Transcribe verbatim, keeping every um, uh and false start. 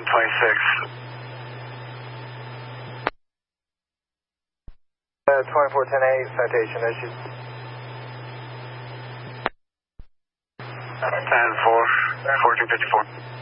twenty-six. Uh, twenty-four ten eight, citation issued. ten four, fourteen fifty-four.